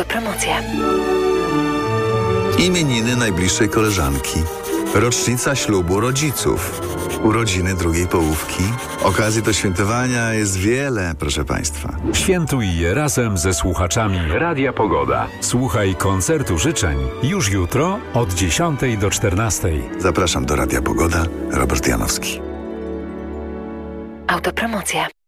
Autopromocja. Imieniny najbliższej koleżanki, rocznica ślubu rodziców, urodziny drugiej połówki. Okazji do świętowania jest wiele, proszę Państwa. Świętuj je razem ze słuchaczami Radia Pogoda. Słuchaj koncertu życzeń już jutro od 10 do 14. Zapraszam do Radia Pogoda, Robert Janowski. Autopromocja.